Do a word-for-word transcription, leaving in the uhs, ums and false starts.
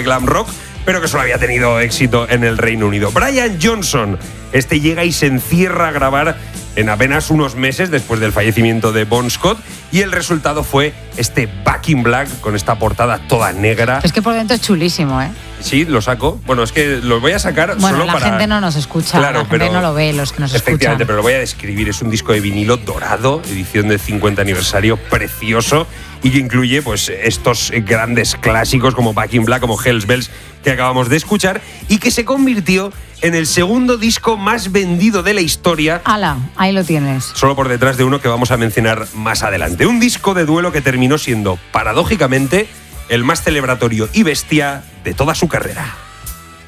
glam rock, pero que solo había tenido éxito en el Reino Unido. Brian Johnson, este llega y se encierra a grabar en apenas unos meses después del fallecimiento de Bon Scott, y el resultado fue este Back in Black con esta portada toda negra. Es que por dentro es chulísimo, ¿eh? Sí, lo saco. Bueno, es que lo voy a sacar bueno, solo la para... gente no nos escucha, claro, la gente pero... no lo ve, los que nos Efectivamente, escuchan. pero lo voy a describir. Es un disco de vinilo dorado, edición de cincuenta aniversario, precioso, y que incluye pues estos grandes clásicos como Back in Black, como Hell's Bells, que acabamos de escuchar, y que se convirtió en el segundo disco más vendido de la historia. ¡Hala! Ahí lo tienes. Solo por detrás de uno que vamos a mencionar más adelante. Un disco de duelo que terminó siendo, paradójicamente, el más celebratorio y bestia de toda su carrera.